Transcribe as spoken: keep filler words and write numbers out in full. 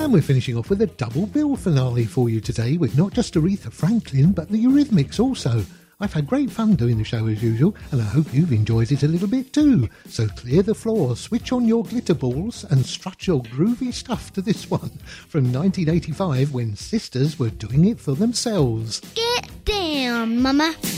And we're finishing off with a double bill finale for you today with not just Aretha Franklin but the Eurythmics also. I've had great fun doing the show as usual, and I hope you've enjoyed it a little bit too. So clear the floor, switch on your glitter balls and strut your groovy stuff to this one from nineteen eighty-five when sisters were doing it for themselves. Get down, Mama.